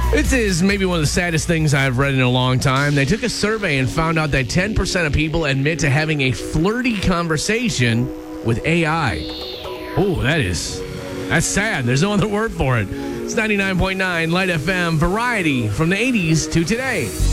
This is maybe one of the saddest things I've read in a long time. They took a survey and found out that 10% of people admit to having a flirty conversation with AI. Oh, that's sad. There's no other word for it. It's 99.9 Light FM, variety from the 80s to today.